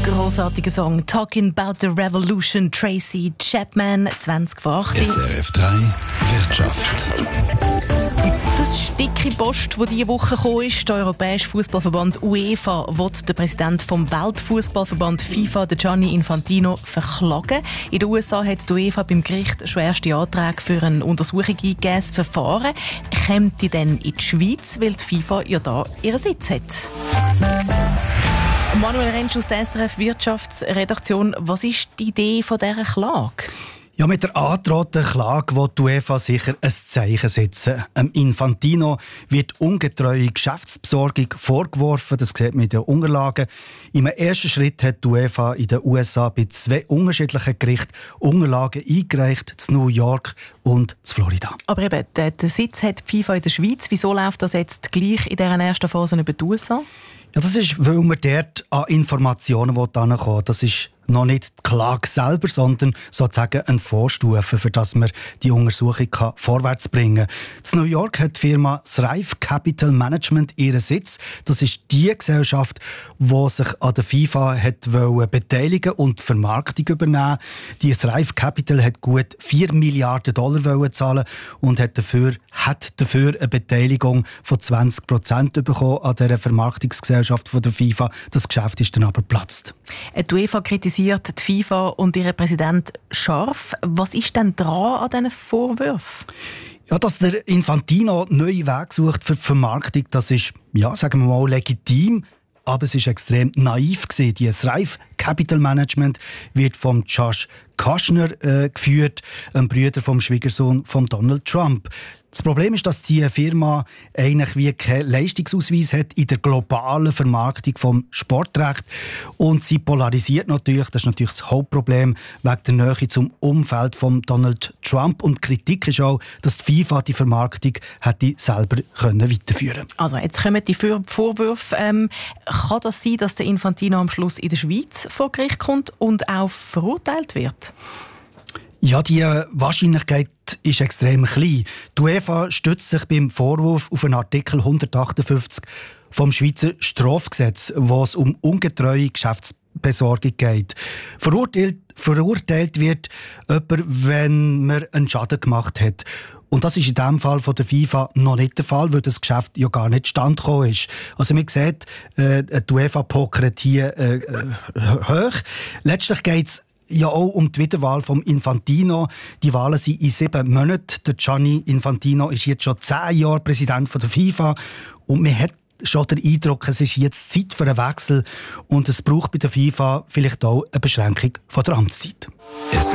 Grossartiger Song «Talking About the Revolution», Tracy Chapman, 20 vor 8. SRF 3 Wirtschaft. Das ist dicke Post, die diese Woche gekommen ist. Der Europäische Fußballverband UEFA will den Präsidenten vom Weltfußballverband FIFA, Gianni Infantino, verklagen. In den USA hat die UEFA beim Gericht schon erste Anträge für eine Untersuchung eingegeben. Das Verfahren kommt dann in die Schweiz, weil die FIFA ja da ihren Sitz hat. Manuel Rentsch aus der SRF Wirtschaftsredaktion. Was ist die Idee von dieser Klage? Ja, mit der angedrohten Klage will die UEFA sicher ein Zeichen setzen. Infantino wird ungetreue Geschäftsbesorgung vorgeworfen. Das sieht man in den Unterlagen. Im ersten Schritt hat die UEFA in den USA bei 2 unterschiedlichen Gerichten Unterlagen eingereicht, zu New York und zu Florida. Aber eben, den Sitz hat die FIFA in der Schweiz. Wieso läuft das jetzt gleich in dieser ersten Phase über die USA? Ja, das ist, weil man dort an Informationen herankommen will. Das ist noch nicht die Klage selber, sondern sozusagen eine Vorstufe, für das man die Untersuchung vorwärts bringen kann. In New York hat die Firma Thrive Capital Management ihren Sitz. Das ist die Gesellschaft, die sich an der FIFA hat beteiligen und die Vermarktung übernehmen. Die Thrive Capital hat gut $4 Milliarden zahlen und hat dafür eine Beteiligung von 20% bekommen an dieser Vermarktungsgesellschaft von der FIFA. Das Geschäft ist dann aber geplatzt. Die UEFA kritisiert die FIFA und ihren Präsident scharf. Was ist denn dran an diesen Vorwürfen? Ja, dass der Infantino neue Wege sucht für die Vermarktung, das ist, ja, sagen wir mal, legitim. Aber es war extrem naiv gewesen. Die Thrive Capital Management wird von Josh Kushner geführt, einem Bruder vom Schwiegersohn von Donald Trump. Das Problem ist, dass die Firma eigentlich wie keinen Leistungsausweis hat in der globalen Vermarktung vom Sportrecht. Und sie polarisiert natürlich, das ist natürlich das Hauptproblem, wegen der Nähe zum Umfeld von Donald Trump. Und die Kritik ist auch, dass die FIFA die Vermarktung hätte selber weiterführen können. Also jetzt kommen die Vorwürfe. Kann das sein, dass der Infantino am Schluss in der Schweiz vor Gericht kommt und auch verurteilt wird? Ja, die Wahrscheinlichkeit ist extrem klein. Die UEFA stützt sich beim Vorwurf auf einen Artikel 158 vom Schweizer Strafgesetz, wo es um ungetreue Geschäftsbesorgung geht. Verurteilt wird jemand, wenn man einen Schaden gemacht hat. Und das ist in diesem Fall von der FIFA noch nicht der Fall, weil das Geschäft ja gar nicht zustande gekommen ist. Also man sieht, die UEFA pokert hier hoch. Letztlich geht es ja auch um die Wiederwahl von Infantino. Die Wahlen sind in 7 Monaten. Der Gianni Infantino ist jetzt schon 10 Jahre Präsident von der FIFA. Und man hat schon den Eindruck, es ist jetzt Zeit für einen Wechsel. Und es braucht bei der FIFA vielleicht auch eine Beschränkung von der Amtszeit.